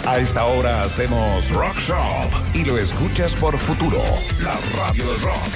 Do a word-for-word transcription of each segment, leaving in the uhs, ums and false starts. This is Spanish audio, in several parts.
A esta hora hacemos Rock Shop y lo escuchas por Futuro, la radio del rock.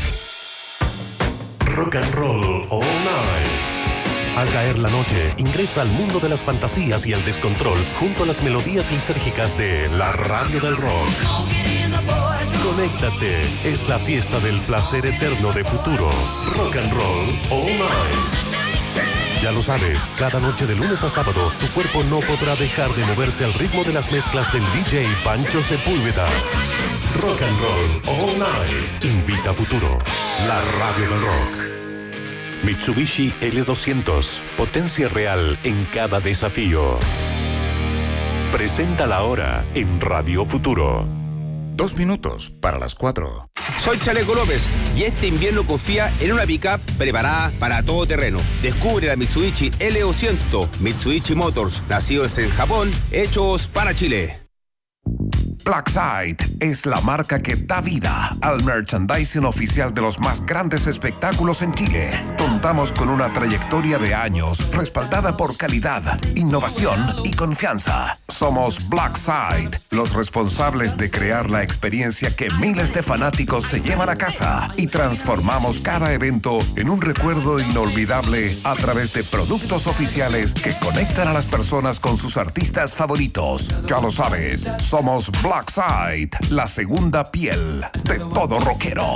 Rock and Roll All Night. Al caer la noche, ingresa al mundo de las fantasías y el descontrol junto a las melodías lisérgicas de la radio del rock. Conéctate, es la fiesta del placer eterno de Futuro. Rock and Roll All Night. Ya lo sabes, cada noche de lunes a sábado, tu cuerpo no podrá dejar de moverse al ritmo de las mezclas del D J Pancho Sepúlveda. Rock and Roll All Night. Invita a Futuro, la radio del rock. Mitsubishi L doscientos, potencia real en cada desafío. Presenta la hora en Radio Futuro. Dos minutos para las cuatro. Soy Chaleco López y este invierno confía en una pick-up preparada para todo terreno. Descubre la Mitsubishi L doscientos, Mitsubishi Motors, nacidos en Japón, hechos para Chile. Blackside es la marca que da vida al merchandising oficial de los más grandes espectáculos en Chile. Contamos con una trayectoria de años respaldada por calidad, innovación y confianza. Somos Blackside, los responsables de crear la experiencia que miles de fanáticos se llevan a casa y transformamos cada evento en un recuerdo inolvidable a través de productos oficiales que conectan a las personas con sus artistas favoritos. Ya lo sabes, somos Blackside, la segunda piel de todo rockero.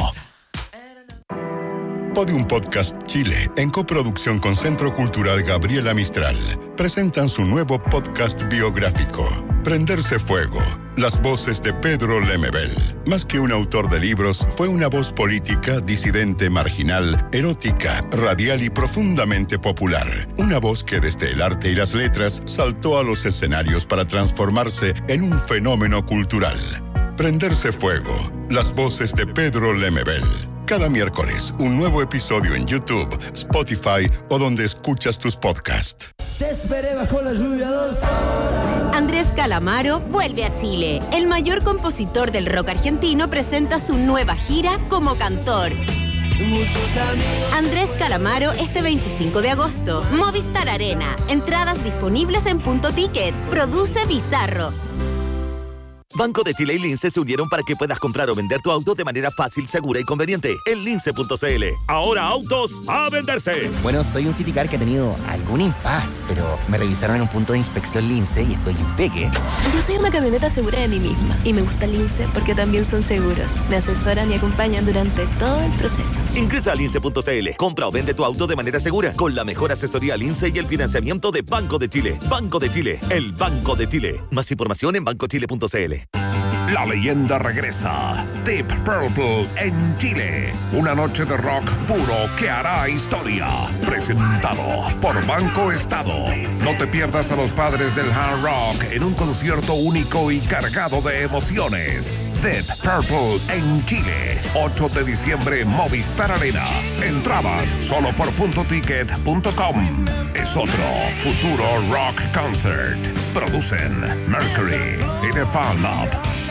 Podium Podcast Chile, en coproducción con Centro Cultural Gabriela Mistral, presentan su nuevo podcast biográfico, Prenderse Fuego, las voces de Pedro Lemebel. Más que un autor de libros, fue una voz política, disidente, marginal, erótica, radial y profundamente popular. Una voz que desde el arte y las letras saltó a los escenarios para transformarse en un fenómeno cultural. Prenderse Fuego, las voces de Pedro Lemebel. Cada miércoles, un nuevo episodio en YouTube, Spotify o donde escuchas tus podcasts. Te esperé bajo la lluvia dos horas. Andrés Calamaro vuelve a Chile. El mayor compositor del rock argentino presenta su nueva gira como cantor. Andrés Calamaro este veinticinco de agosto. Movistar Arena. Entradas disponibles en Punto Ticket. Produce Bizarro. Banco de Chile y Lince se unieron para que puedas comprar o vender tu auto de manera fácil, segura y conveniente. En lince punto c l. Ahora autos a venderse. Bueno, soy un Citicar que ha tenido algún impas, pero me revisaron en un punto de inspección Lince y estoy impeque. Yo soy una camioneta segura de mí misma y me gusta Lince porque también son seguros. Me asesoran y acompañan durante todo el proceso. Ingresa a lince punto c l. Compra o vende tu auto de manera segura con la mejor asesoría Lince y el financiamiento de Banco de Chile. Banco de Chile, el Banco de Chile. Más información en banco chile punto c l. La leyenda regresa. Deep Purple en Chile. Una noche de rock puro que hará historia. Presentado por Banco Estado. No te pierdas a los padres del hard rock en un concierto único y cargado de emociones. Deep Purple en Chile. ocho de diciembre, Movistar Arena. Entradas solo por punto ticket punto com. Es otro Futuro Rock Concert. Producen Mercury y The Fan Lab.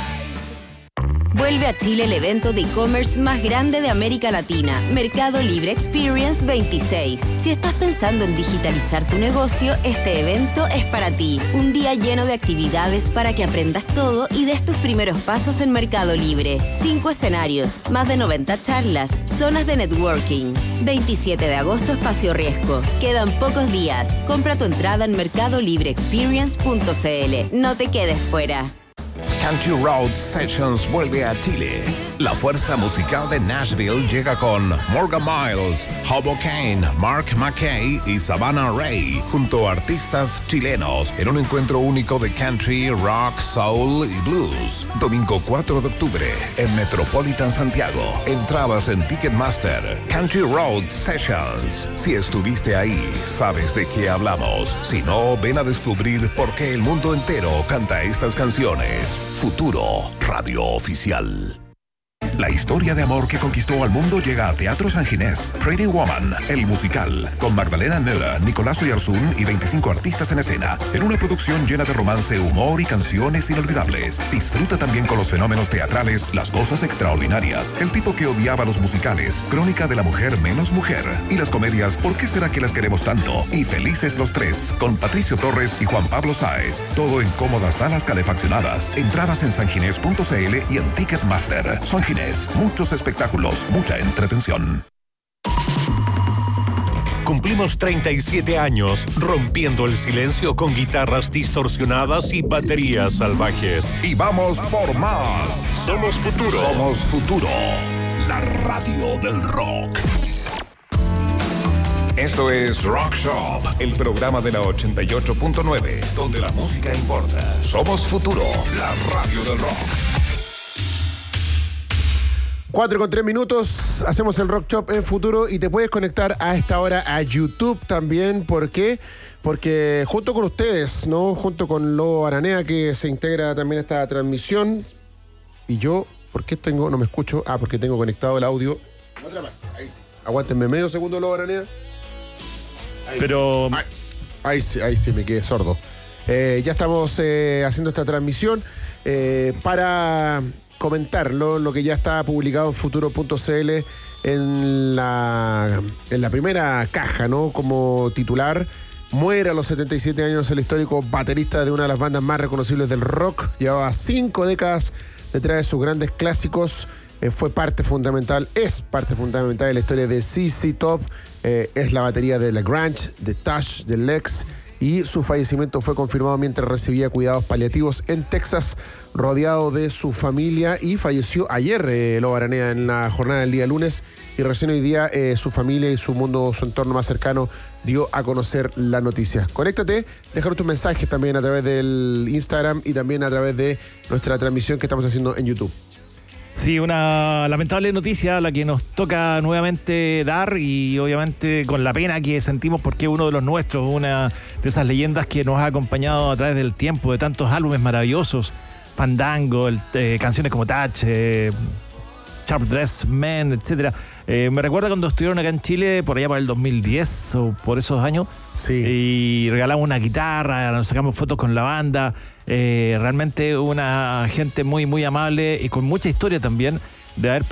Vuelve a Chile el evento de e-commerce más grande de América Latina, Mercado Libre Experience veintiséis. Si estás pensando en digitalizar tu negocio, este evento es para ti. Un día lleno de actividades para que aprendas todo y des tus primeros pasos en Mercado Libre. Cinco escenarios, más de noventa charlas, zonas de networking. veintisiete de agosto, Espacio Riesgo. Quedan pocos días. Compra tu entrada en mercado libre experience punto c l. No te quedes fuera. Country Road Sessions vuelve a Chile. La fuerza musical de Nashville llega con Morgan Miles, Hobo Kane, Mark McKay y Savannah Ray, junto a artistas chilenos, en un encuentro único de country, rock, soul y blues. Domingo cuatro de octubre, en Metropolitan Santiago. Entradas en Ticketmaster. Country Road Sessions. Si estuviste ahí, sabes de qué hablamos. Si no, ven a descubrir por qué el mundo entero canta estas canciones. Futuro Radio Oficial. La historia de amor que conquistó al mundo llega a Teatro San Ginés. Pretty Woman, el musical, con Magdalena Müller, Nicolás Oyarzún y veinticinco artistas en escena, en una producción llena de romance, humor y canciones inolvidables. Disfruta también con los fenómenos teatrales, las cosas extraordinarias, el tipo que odiaba los musicales, Crónica de la mujer menos mujer, y las comedias ¿Por qué será que las queremos tanto? Y Felices los tres, con Patricio Torres y Juan Pablo Sáez. Todo en cómodas salas calefaccionadas. Entradas en sanginés punto c l y en Ticketmaster. San Ginés, muchos espectáculos, mucha entretención. Cumplimos treinta y siete años rompiendo el silencio con guitarras distorsionadas y baterías salvajes. Y vamos por más. Somos Futuro. Somos Futuro, la radio del rock. Esto es Rock Shop, el programa de la ochenta y ocho punto nueve, donde la música importa. Somos Futuro, la radio del rock. Cuatro con tres minutos, hacemos el Rock Shop en Futuro y te puedes conectar a esta hora a YouTube también. ¿Por qué? Porque junto con ustedes, ¿no? Junto con Lobo Aranea, que se integra también a esta transmisión. Y yo, ¿por qué tengo? No me escucho. Ah, porque tengo conectado el audio. Otra más, ahí sí. Aguántenme medio segundo, Lobo Aranea. Ahí. Pero... Ahí, ahí sí, ahí sí, me quedé sordo. Eh, ya estamos eh, haciendo esta transmisión eh, para... comentarlo, lo que ya está publicado en futuro punto c l en la, en la primera caja, ¿no? Como titular, muere a los setenta y siete años el histórico baterista de una de las bandas más reconocibles del rock. Llevaba cinco décadas detrás de sus grandes clásicos. Eh, fue parte fundamental, es parte fundamental de la historia de Z Z Top. Eh, es la batería de La Grange, de Tush, de Lex. Y su fallecimiento fue confirmado mientras recibía cuidados paliativos en Texas, rodeado de su familia, y falleció ayer eh, Lobo Aranea en la jornada del día lunes, y recién hoy día eh, su familia y su mundo, su entorno más cercano dio a conocer la noticia. Conéctate, déjanos tus mensajes también a través del Instagram y también a través de nuestra transmisión que estamos haciendo en YouTube. Sí, una lamentable noticia la que nos toca nuevamente dar, y obviamente con la pena que sentimos porque es uno de los nuestros, una de esas leyendas que nos ha acompañado a través del tiempo, de tantos álbumes maravillosos, Fandango, el, eh, canciones como Touch, eh, Sharp Dressed Man, etcétera. Eh, me recuerda cuando estuvieron acá en Chile, por allá por el dos mil diez o por esos años, sí. Y regalamos una guitarra, nos sacamos fotos con la banda. Eh, realmente una gente muy, muy amable y con mucha historia también, de haber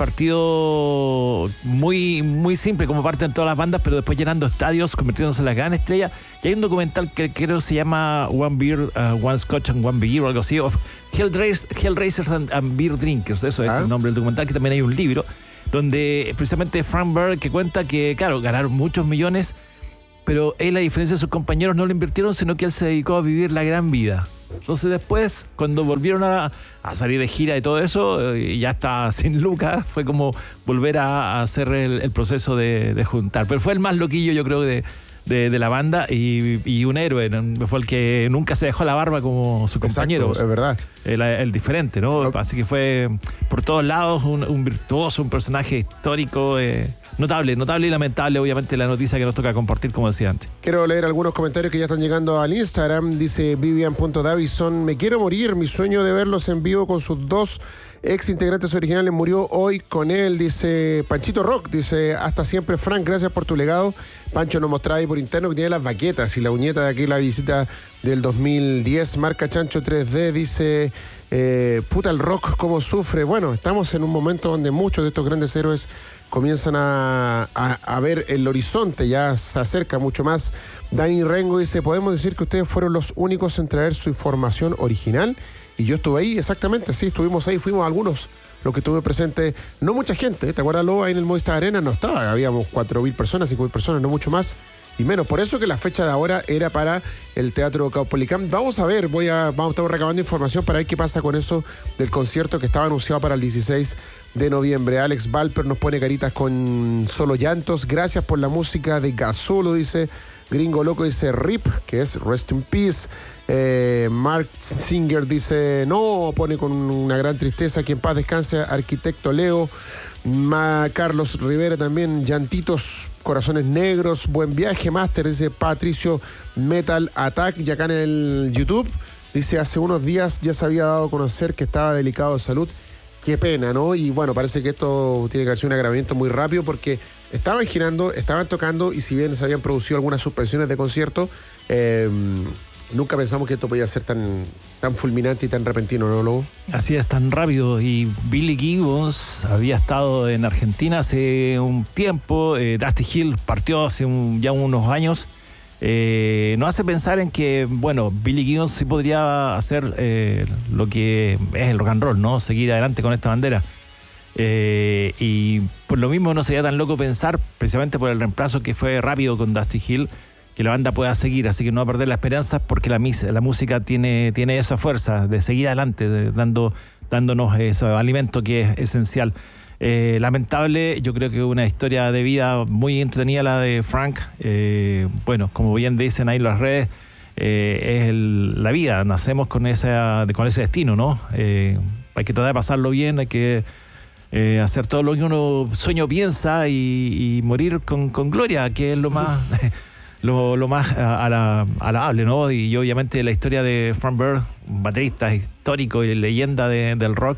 partido muy, muy simple como parte en todas las bandas, pero después llenando estadios, convirtiéndose en la gran estrella. Y hay un documental que creo que se llama One Beer, uh, One Scotch and One Beer o algo así, of Hellraisers, Hellraisers and, and Beer Drinkers, eso es ah. el nombre del documental, que también hay un libro donde precisamente Frank Berg, que cuenta que, claro, ganaron muchos millones, pero él, a diferencia de sus compañeros, no lo invirtieron, sino que él se dedicó a vivir la gran vida. Entonces después, cuando volvieron a, a salir de gira y todo eso, y ya está sin lucas, fue como volver a, a hacer el, el proceso de, de juntar. Pero fue el más loquillo, yo creo, de, de, de la banda, y, y un héroe, ¿no? Fue el que nunca se dejó la barba como su compañero. Exacto, es verdad. El, el diferente, ¿no? Okay. Así que fue por todos lados un, un virtuoso, un personaje histórico, eh, notable, notable y lamentable, obviamente, la noticia que nos toca compartir, como decía antes. Quiero leer algunos comentarios que ya están llegando al Instagram. Dice Vivian punto Davison: me quiero morir, mi sueño de verlos en vivo con sus dos ex integrantes originales murió hoy con él. Dice Panchito Rock, dice: hasta siempre, Frank, gracias por tu legado. Pancho nos mostraba ahí por interno que tiene las baquetas y la uñeta de aquí, la visita del dos mil diez. Marca Chancho tres D dice: eh, puta, el rock cómo sufre. Bueno, estamos en un momento donde muchos de estos grandes héroes comienzan a, a, a ver el horizonte, ya se acerca mucho más. Dani Rengo dice: podemos decir que ustedes fueron los únicos en traer su información original. Y yo estuve ahí, exactamente, sí, estuvimos ahí, fuimos algunos los que estuve presente. No mucha gente, ¿te acuerdas, Lobo? Ahí en el Movistar Arena no estaba, habíamos cuatro mil personas, cinco mil personas, no mucho más. Y menos, por eso que la fecha de ahora era para el Teatro Caupolicán. Vamos a ver, voy a, vamos a estar recabando información para ver qué pasa con eso del concierto que estaba anunciado para el dieciséis de noviembre. Alex Valper nos pone caritas con solo llantos. Gracias por la música de Gazulo, dice. Gringo Loco dice Rip, que es Rest in Peace. Eh, Mark Singer dice no, pone con una gran tristeza, que en paz descanse Arquitecto Leo. Ma Carlos Rivera también, llantitos, corazones negros, buen viaje, Master, dice Patricio Metal Attack. Y acá en el YouTube dice: hace unos días ya se había dado a conocer que estaba delicado de salud qué pena, ¿no? Y bueno, parece que esto tiene que haber sido un agravamiento muy rápido porque estaban girando, estaban tocando y si bien se habían producido algunas suspensiones de concierto, eh, nunca pensamos que esto podía ser tan, tan fulminante y tan repentino, ¿no, Lobo? Así es, tan rápido. Y Billy Gibbons había estado en Argentina hace un tiempo. Eh, Dusty Hill partió hace un, ya unos años. Eh, nos hace pensar en que, bueno, Billy Gibbons sí podría hacer eh, lo que es el rock and roll, ¿no? Seguir adelante con esta bandera. Eh, y por lo mismo no sería tan loco pensar, precisamente por el reemplazo que fue rápido con Dusty Hill, que la banda pueda seguir, así que no va a perder la esperanza porque la, la música tiene, tiene esa fuerza de seguir adelante, de, dando, dándonos ese alimento que es esencial. Eh, lamentable, yo creo que una historia de vida muy entretenida la de Frank. Eh, bueno, como bien dicen ahí las redes, eh, es el, la vida, nacemos con, esa, con ese destino, ¿no? Eh, hay que tratar de pasarlo bien, hay que eh, hacer todo lo que uno sueño piensa y, y morir con, con gloria, que es lo más... Lo, lo más alabable, ¿no? Y obviamente la historia de Frank Bird, un baterista histórico y leyenda de, del rock,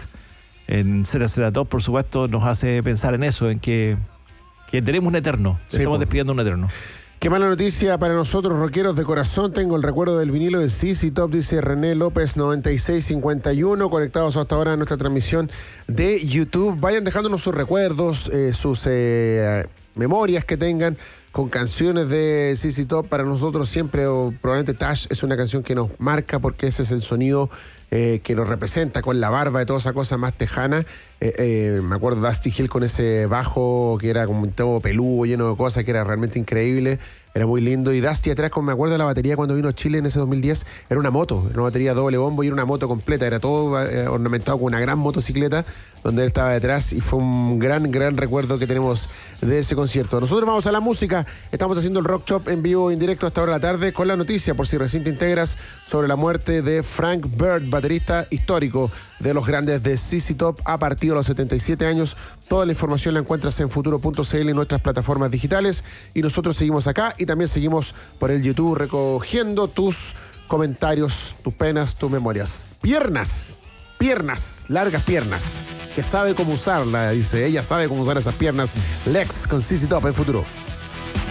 en Z Z Top, por supuesto, nos hace pensar en eso, en que, que tenemos un eterno, sí, estamos pues. despidiendo un eterno. Qué mala noticia para nosotros, rockeros de corazón. Tengo el recuerdo del vinilo de Z Z Top, dice René López noventa y seis cincuenta y uno, conectados hasta ahora a nuestra transmisión de YouTube. Vayan dejándonos sus recuerdos, eh, sus eh, memorias que tengan con canciones de Z Z Top. Para nosotros siempre, o probablemente Tash es una canción que nos marca porque ese es el sonido eh, que nos representa, con la barba y toda esa cosa más tejana. Eh, eh, me acuerdo de Dusty Hill con ese bajo que era como un todo peludo, lleno de cosas, que era realmente increíble. Era muy lindo. Y Dusty atrás, como me acuerdo de la batería cuando vino a Chile en ese dos mil diez, era una moto, era una batería doble bombo y era una moto completa. Era todo eh, ornamentado con una gran motocicleta donde él estaba detrás y fue un gran, gran recuerdo que tenemos de ese concierto. Nosotros vamos a la música. Estamos haciendo el Rock Shop en vivo en directo hasta ahora de la tarde con la noticia, por si recién te integras, sobre la muerte de Frank Bird, baterista histórico de los grandes de Z Z Top, a partir de los setenta y siete años. Toda la información la encuentras en futuro punto c l en nuestras plataformas digitales y nosotros seguimos acá y también seguimos por el YouTube recogiendo tus comentarios, tus penas, tus memorias. Piernas. Piernas, largas piernas, que sabe cómo usarla, dice ella, sabe cómo usar esas piernas. Lex con Z Z Top en futuro.